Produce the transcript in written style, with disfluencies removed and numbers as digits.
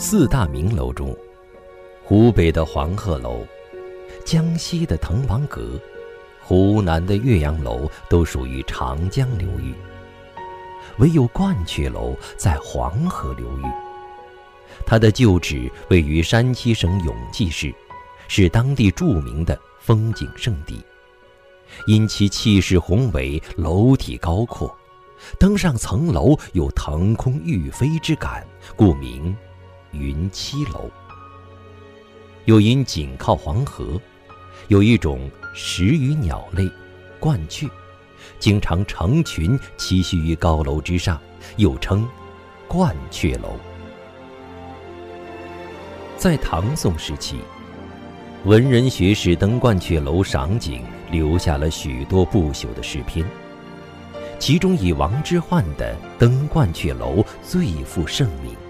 四大名楼中，湖北的黄鹤楼、江西的滕王阁、湖南的岳阳楼都属于长江流域，唯有鹳雀楼在黄河流域。它的旧址位于山西省永济市，是当地著名的风景胜地。因其气势宏伟，楼体高阔，登上层楼有腾空欲飞之感，故名云栖楼。又因紧靠黄河，有一种食鱼鸟类鹳雀，经常成群栖息于高楼之上，又称鹳雀楼。在唐宋时期，文人学士登鹳雀楼赏景，留下了许多不朽的诗篇，其中以王之涣的《登鹳雀楼》最负盛名。